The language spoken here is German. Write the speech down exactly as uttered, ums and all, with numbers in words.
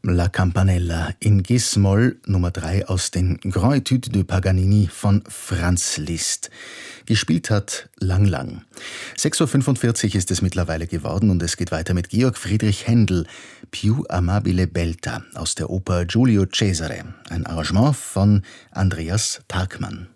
La Campanella in Gis-Moll Nummer drei aus den Grand Etudes de Paganini von Franz Liszt. Gespielt hat Lang Lang. sechs Uhr fünfundvierzig ist es mittlerweile geworden und es geht weiter mit Georg Friedrich Händel, Più amabile Belta aus der Oper Giulio Cesare, ein Arrangement von Andreas Tagmann.